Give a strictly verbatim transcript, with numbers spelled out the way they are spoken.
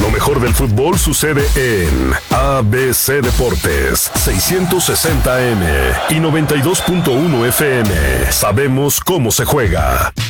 Lo mejor del fútbol sucede en A B C Deportes, seiscientos sesenta A M y noventa y dos punto uno F M. Sabemos cómo se juega.